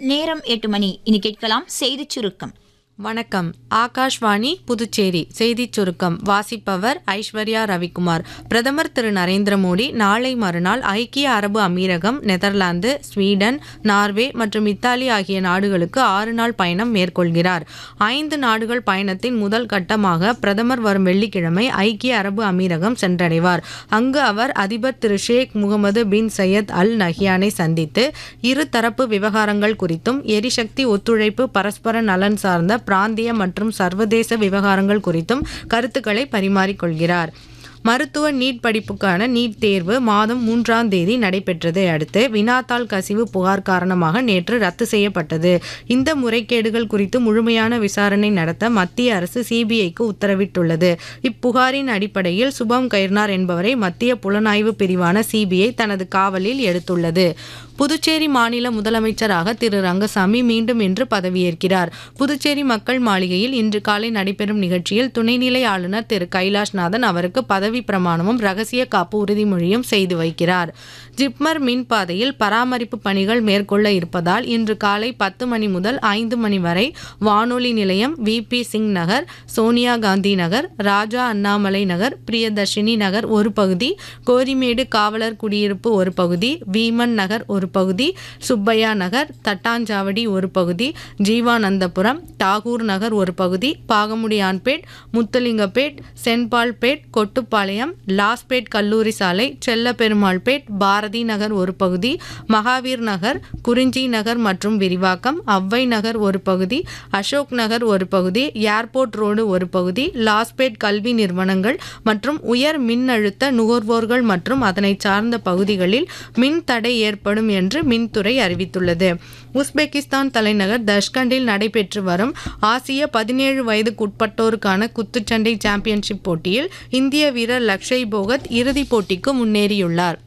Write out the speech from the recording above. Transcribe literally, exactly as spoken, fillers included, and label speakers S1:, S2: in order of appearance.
S1: நேரம் எட்டு மணி. இனி கேட்கலாம் செய்திச் சுருக்கம்.
S2: வணக்கம். ஆகாஷ்வாணி புதுச்சேரி செய்திச் சுருக்கம் வாசிப்பவர் ஐஸ்வர்யா ரவிக்குமார். பிரதமர் திரு நரேந்திர மோடி நாளை மறுநாள் ஐக்கிய அரபு அமீரகம், நெதர்லாந்து, ஸ்வீடன், நார்வே மற்றும் இத்தாலி ஆகிய நாடுகளுக்கு ஆறு நாள் பயணம் மேற்கொள்கிறார். ஐந்து நாடுகள் பயணத்தின் முதல் கட்டமாக பிரதமர் வரும் வெள்ளிக்கிழமை ஐக்கிய அரபு அமீரகம் சென்றடைவார். அங்கு அவர் அதிபர் திரு ஷேக் முகமது பின் சையத் அல் நஹ்யானை சந்தித்து இருதரப்பு விவகாரங்கள் குறித்தும் எரிசக்தி ஒத்துழைப்பு, பரஸ்பர நலன் சார்ந்த பிராந்திய மற்றும் சர்வதேச விவகாரங்கள் குறித்தும் கருத்துக்களை பரிமாறிக்கொள்கிறார். மருத்துவ நீட் படிப்புக்கான நீட் தேர்வு மாதம் மூன்றாம் தேதி நடைபெற்றதை அடுத்து வினாத்தாள் கசிவு புகார் காரணமாக நேற்று ரத்து செய்யப்பட்டது. இந்த முறைகேடுகள் குறித்து முழுமையான விசாரணை நடத்த மத்திய அரசு சிபிஐக்கு உத்தரவிட்டுள்ளது. இப்புகாரின் அடிப்படையில் சுபம் கைர்னார் என்பவரை மத்திய புலனாய்வு பிரிவான சிபிஐ தனது காவலில் எடுத்துள்ளது. புதுச்சேரி மாநில முதலமைச்சராக திரு ரங்கசாமி மீண்டும் இன்று பதவியேற்கிறார். புதுச்சேரி மக்கள் மாளிகையில் இன்று காலை நடைபெறும் நிகழ்ச்சியில் துணைநிலை ஆளுநர் திரு கைலாஷ்நாதன் அவருக்கு பதவி பிரமாணமும் ரகசிய காப்பு உறுதிமொழியும் செய்து வைக்கிறார். ஜிப்மர் மின் பாதையில் பராமரிப்பு பணிகள் மேற்கொள்ள இருப்பதால் இன்று காலை பத்து மணி முதல் ஐந்து மணி வரை வானொலி நிலையம், வி பி சிங் நகர், சோனியா காந்தி நகர், ராஜா அண்ணாமலை நகர், பிரியதர்ஷினி நகர் ஒரு பகுதி, கோரிமேடு காவலர் குடியிருப்பு ஒரு பகுதி, வீமன் நகர் ஒரு பகுதி, சுப்பையா நகர், தட்டாஞ்சாவடி ஒரு பகுதி, ஜீவானந்தபுரம், டாகூர் நகர் ஒரு பகுதி, பாகமுடியான்பேட், முத்துலிங்கப்பேட், சென்பால்பேட், கொட்டுப்பாளையம், லாஸ்பேட் கல்லூரி சாலை, செல்லப்பெருமாள்பேட், பாரதி நகர் ஒரு பகுதி, மகாவீர் நகர், குறிஞ்சி நகர் மற்றும் விரிவாக்கம், அவ்வை நகர் ஒரு பகுதி, அசோக் நகர் ஒரு பகுதி, ஏர்போர்ட் ரோடு ஒரு பகுதி, லாஸ்பேட் கல்வி நிறுவனங்கள் மற்றும் உயர் மின்னழுத்த நுகர்வோர்கள் மற்றும் அதனை சார்ந்த பகுதிகளில் மின் தடை ஏற்படும் என்று மின்துறை அறிவித்துள்ளது. உஸ்பெகிஸ்தான் தலைநகர் தஷ்கண்டில் நடைபெற்று வரும் ஆசிய பதினேழு வயதுக்குட்பட்டோருக்கான குத்துச்சண்டை சாம்பியன்ஷிப் போட்டியில் இந்திய வீரர் லக்ஷய் போகத் இறுதிப் போட்டிக்கு முன்னேறியுள்ளார்.